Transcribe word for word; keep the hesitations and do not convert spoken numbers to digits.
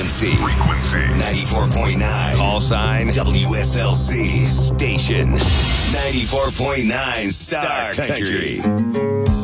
Frequency. Frequency. ninety-four point nine. Call sign W S L C. Station ninety-four point nine Star Country.